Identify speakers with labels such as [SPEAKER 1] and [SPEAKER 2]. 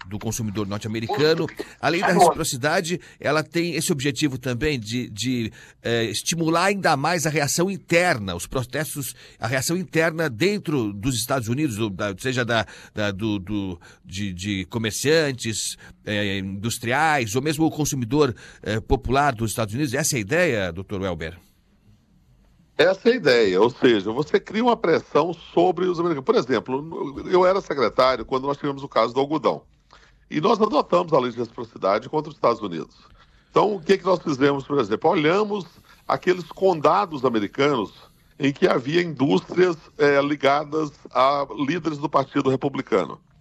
[SPEAKER 1] do consumidor norte-americano. Além da reciprocidade, ela tem esse objetivo também de estimular ainda mais a reação interna, os protestos, a reação interna dentro dos Estados Unidos, seja de comerciantes, industriais, ou mesmo o consumidor popular dos Estados Unidos. Essa é a ideia, doutor Welber?
[SPEAKER 2] Essa é a ideia, ou seja, você cria uma pressão sobre os americanos. Por exemplo, eu era secretário quando nós tivemos o caso do algodão. E nós adotamos a lei de reciprocidade contra os Estados Unidos. Então, o que nós fizemos, por exemplo? Olhamos aqueles condados americanos em que havia indústrias ligadas a líderes do Partido Republicano.